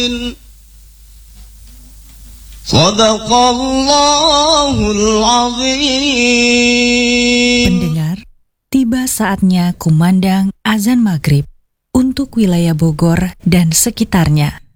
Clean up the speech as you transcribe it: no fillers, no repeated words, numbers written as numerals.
Shadaqallahul Azim. Pendengar, tiba saatnya kumandang azan maghrib untuk wilayah Bogor dan sekitarnya.